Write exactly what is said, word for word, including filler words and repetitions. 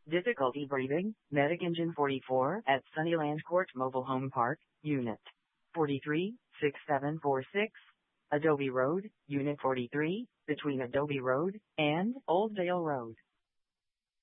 Difficulty breathing, Medic Engine forty-four at Sunnyland Court Mobile Home Park, Unit forty-three, six seven four six, Adobe Road, Unit forty-three, between Adobe Road and Old Vale Road.